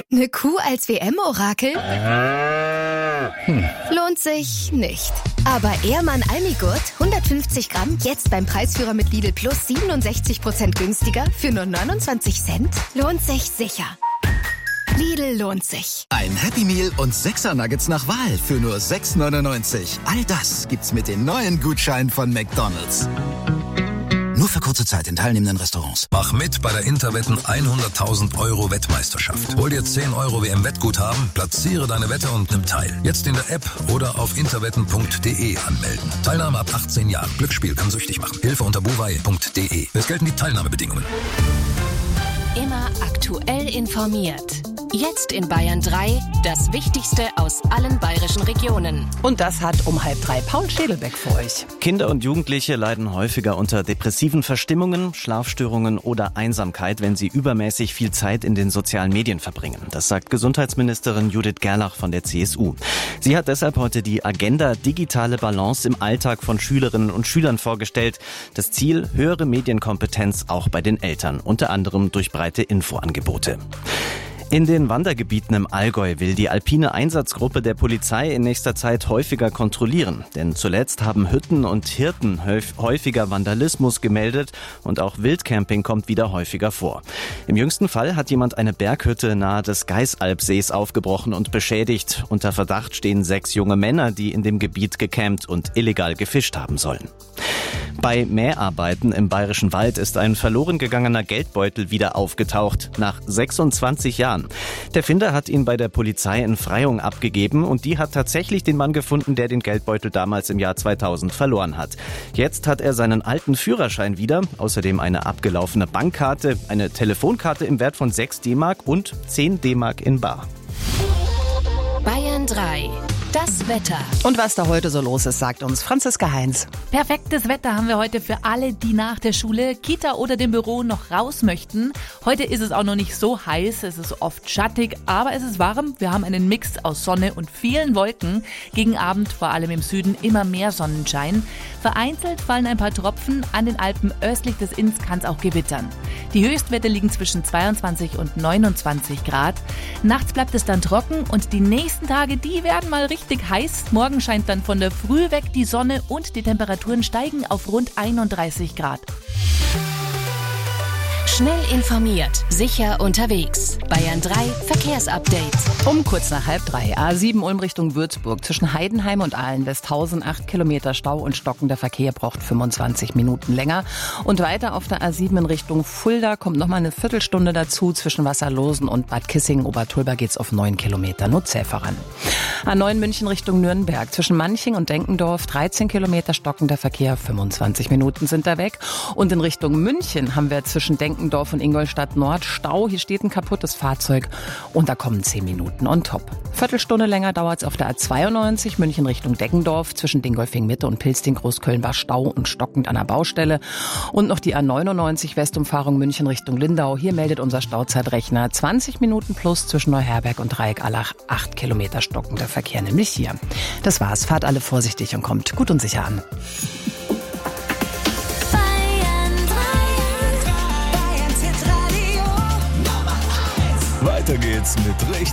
Eine Kuh als WM-Orakel? Lohnt sich nicht. Aber Ehrmann Almigurt, 150 Gramm, jetzt beim Preisführer mit Lidl Plus 67% günstiger für nur 29 Cent? Lohnt sich sicher. Lidl lohnt sich. Ein Happy Meal und 6er Nuggets nach Wahl für nur 6,99. All das gibt's mit den neuen Gutscheinen von McDonald's. Nur für kurze Zeit in teilnehmenden Restaurants. Mach mit bei der Interwetten 100.000 € Wettmeisterschaft. Hol dir 10 € WM-Wettguthaben, platziere deine Wette und nimm teil. Jetzt in der App oder auf interwetten.de anmelden. Teilnahme ab 18 Jahren. Glücksspiel kann süchtig machen. Hilfe unter buwei.de. Es gelten die Teilnahmebedingungen. Immer aktuell informiert. Jetzt in Bayern 3 das Wichtigste aus allen bayerischen Regionen. Und das hat um 2:30 Paul Schädelbeck für euch. Kinder und Jugendliche leiden häufiger unter depressiven Verstimmungen, Schlafstörungen oder Einsamkeit, wenn sie übermäßig viel Zeit in den sozialen Medien verbringen. Das sagt Gesundheitsministerin Judith Gerlach von der CSU. Sie hat deshalb heute die Agenda Digitale Balance im Alltag von Schülerinnen und Schülern vorgestellt. Das Ziel: höhere Medienkompetenz auch bei den Eltern, unter anderem durch breite Infoangebote. In den Wandergebieten im Allgäu will die alpine Einsatzgruppe der Polizei in nächster Zeit häufiger kontrollieren. Denn zuletzt haben Hütten und Hirten häufiger Vandalismus gemeldet und auch Wildcamping kommt wieder häufiger vor. Im jüngsten Fall hat jemand eine Berghütte nahe des Geißalpsees aufgebrochen und beschädigt. Unter Verdacht stehen 6 junge Männer, die in dem Gebiet gecampt und illegal gefischt haben sollen. Bei Mäharbeiten im Bayerischen Wald ist ein verloren gegangener Geldbeutel wieder aufgetaucht, nach 26 Jahren. Der Finder hat ihn bei der Polizei in Freyung abgegeben und die hat tatsächlich den Mann gefunden, der den Geldbeutel damals im Jahr 2000 verloren hat. Jetzt hat er seinen alten Führerschein wieder, außerdem eine abgelaufene Bankkarte, eine Telefonkarte im Wert von 6 D-Mark und 10 D-Mark in bar. Bayern 3. Das Wetter. Und was da heute so los ist, sagt uns Franziska Heinz. Perfektes Wetter haben wir heute für alle, die nach der Schule, Kita oder dem Büro noch raus möchten. Heute ist es auch noch nicht so heiß, es ist oft schattig, aber es ist warm. Wir haben einen Mix aus Sonne und vielen Wolken. Gegen Abend, vor allem im Süden, immer mehr Sonnenschein. Vereinzelt fallen ein paar Tropfen. An den Alpen östlich des Inns kann es auch gewittern. Die Höchstwerte liegen zwischen 22 und 29 Grad. Nachts bleibt es dann trocken und die nächsten Tage, die werden mal richtig heiß. Morgen scheint dann von der Früh weg die Sonne und die Temperaturen steigen auf rund 31 Grad. Schnell informiert, sicher unterwegs. Bayern 3 Verkehrsupdate. Um kurz nach 2:30. A7 Ulm Richtung Würzburg. Zwischen Heidenheim und Ahlen-Westhausen 8 Kilometer Stau und stockender Verkehr braucht 25 Minuten länger. Und weiter auf der A7 in Richtung Fulda kommt nochmal eine Viertelstunde dazu. Zwischen Wasserlosen und Bad Kissingen-Obertulba geht's auf 9 Kilometer. Nur zäh voran. A9 München Richtung Nürnberg. Zwischen Manching und Denkendorf 13 Kilometer stockender Verkehr. 25 Minuten sind da weg. Und in Richtung München haben wir zwischen Denkendorf und Ingolstadt Nord Stau. Hier steht ein kaputtes Fahrzeug und da kommen 10 Minuten on top. Viertelstunde länger dauert es auf der A92 München Richtung Deggendorf. Zwischen Dingolfing Mitte und Pilsting Großköln war Stau und stockend an der Baustelle. Und noch die A99 Westumfahrung München Richtung Lindau. Hier meldet unser Stauzeitrechner 20 Minuten plus zwischen Neuherberg und Dreieck-Allach. 8 Kilometer stockender Verkehr, nämlich hier. Das war's. Fahrt alle vorsichtig und kommt gut und sicher an. Weiter geht's mit